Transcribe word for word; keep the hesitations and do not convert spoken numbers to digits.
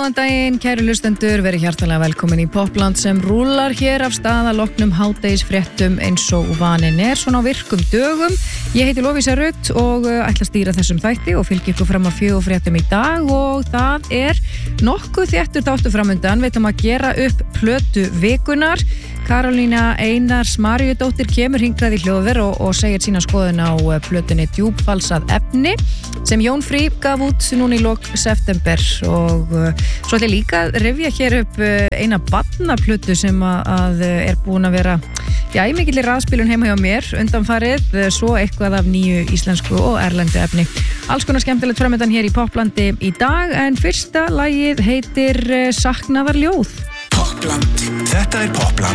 Góðan daginn, kæru hlustendur, verið hjartalega velkomin í Popland sem rúlar hér af stað að loknum hádegisfréttum eins og vanin er svona á virkum dögum. Ég heiti Lovísa Rutt og ætla að stýra þessum þætti og fylgja ykkur fram að fjögur fréttum í dag og það er nokkuð þéttur þáttur framundan, við ætlum að gera upp plötu vikunar. Karolína Einars Maríudóttir kemur hingað í hljóðver og, og segir sína skoðun á plötunni Djúpfalsað efni sem Jón Frí gaf út núna í lok september og uh, svo ætla ég líka að rifja hér upp uh, eina barnaplötu sem að, að er búin að vera já, í mikilli raðspilun heima hjá mér undanfarið, uh, svo eitthvað af nýju íslensku og erlendu efni. Alls konar skemmtilegt framöndan hér í Poplandi í dag en fyrsta lagið heitir uh, Saknaðarljóð. Popland. Þetta er Popland